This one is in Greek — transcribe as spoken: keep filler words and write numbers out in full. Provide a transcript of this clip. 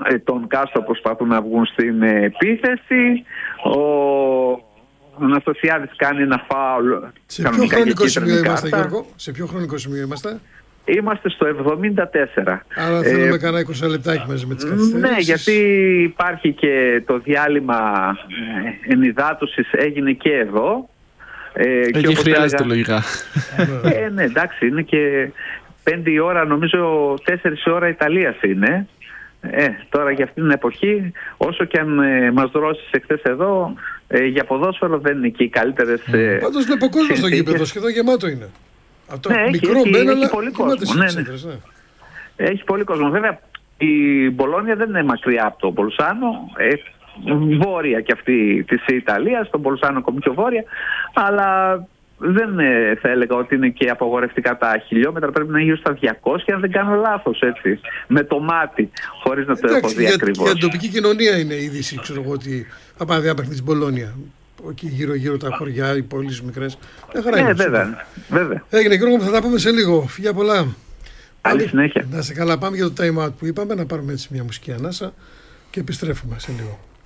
ε, τον Κάστρο προσπαθούν να βγουν στην επίθεση. Ο Ο Αναστασιάδης κάνει ένα φάουλ. Σε ποιο χρονικό σημείο είμαστε, Γιώργο? Σε ποιο χρονικό σημείο είμαστε? Είμαστε στο εβδομήντα τέσσερα. Άρα θέλουμε ε, κανένα είκοσι λεπτάκι μαζί με τις καθυστερήσεις. Ναι, γιατί υπάρχει και το διάλειμμα ενυδάτωσης, έγινε και εδώ. Ε, Εκεί χρειάζεται λογικά. Ε, ναι, εντάξει, είναι και πέντε η ώρα, νομίζω τέσσερις η ώρα Ιταλίας είναι. Ε, τώρα για αυτήν την εποχή, όσο και αν ε, μας δρώσεις εχθές εδώ, ε, για ποδόσφαιρο δεν είναι και οι καλύτερες. Ε, Πάντως βλέπω κόσμο στο γήπεδο, σχεδόν γεμάτο είναι. Αυτό ναι, μικρό έχει, μένα, έχει, αλλά έχει πολύ κόσμο. Ναι, ναι. Ναι. Έχει πολύ κόσμο. Βέβαια, η Μπολόνια δεν είναι μακριά από το Μπολσάνο. Ε, βόρεια και αυτή της Ιταλίας, το Μπολσάνο ακόμη πιο βόρεια, αλλά δεν ε, θα έλεγα ότι είναι και απαγορευτικά τα χιλιόμετρα. Πρέπει να είναι γύρω στα διακόσια, αν δεν κάνω λάθος, έτσι. Με το μάτι, χωρίς να το έχω δει ακριβώς. Για την τοπική κοινωνία είναι η είδηση, ξέρω εγώ, ότι θα πάει διάπραχτη της Μπολόνια. Εκεί γύρω-γύρω τα χωριά, οι πόλεις μικρές. Ναι, βέβαια, βέβαια. Έγινε, Γιώργο, θα τα πούμε σε λίγο. Φιλιά πολλά. Καλή συνέχεια. Να σε καλά, πάμε για το time out που είπαμε, να πάρουμε έτσι μια μουσική ανάσα και επιστρέφουμε σε λίγο.